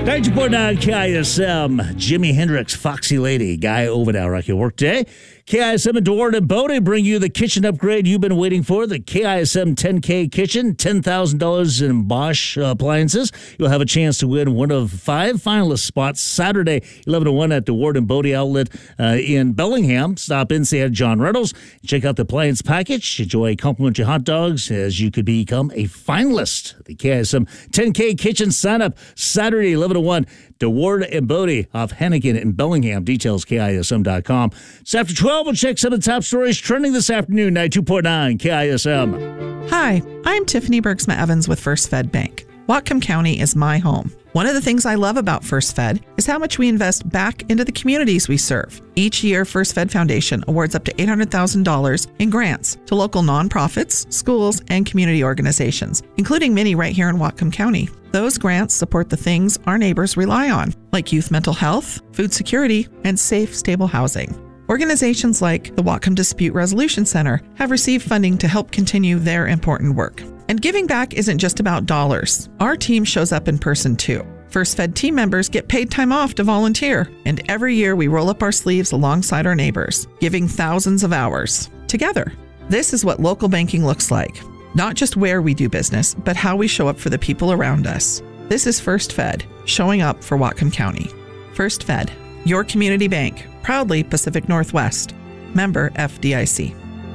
92.9 KISM, Jimi Hendrix, Foxy Lady, Guy Overdale, Rocky Workday. KISM and Dewar and Bodie bring you the kitchen upgrade you've been waiting for, the KISM 10K kitchen, $10,000 in Bosch appliances. You'll have a chance to win one of 5 finalist spots Saturday, 11 to 1 at Dewar and Bodie outlet in Bellingham. Stop in, say hi to John Reynolds. Check out the appliance package. Enjoy complimentary hot dogs as you could become a finalist. The KISM 10K kitchen sign up Saturday, 11 to 1. Dewar and Bodie off Hennigan in Bellingham. Details, KISM.com. It's after 12. We'll check some of the top stories trending this afternoon. 92.9 KISM. Hi, I'm Tiffany Bergsma Evans with First Fed Bank. Whatcom County is my home. One of the things I love about First Fed is how much we invest back into the communities we serve. Each year, First Fed Foundation awards up to $800,000 in grants to local nonprofits, schools, and community organizations, including many right here in Whatcom County. Those grants support the things our neighbors rely on, like youth mental health, food security, and safe, stable housing. Organizations like the Whatcom Dispute Resolution Center have received funding to help continue their important work. And giving back isn't just about dollars. Our team shows up in person too. First Fed team members get paid time off to volunteer, and every year we roll up our sleeves alongside our neighbors, giving thousands of hours together. This is what local banking looks like. Not just where we do business, but how we show up for the people around us. This is First Fed, showing up for Whatcom County. First Fed, your community bank, proudly Pacific Northwest. Member FDIC.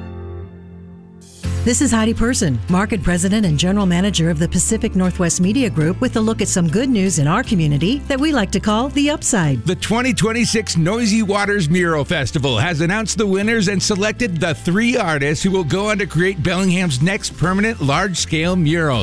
This is Heidi Person, Market President and General Manager of the Pacific Northwest Media Group, with a look at some good news in our community that we like to call the upside. The 2026 Noisy Waters Mural Festival has announced the winners and selected the 3 artists who will go on to create Bellingham's next permanent large-scale mural.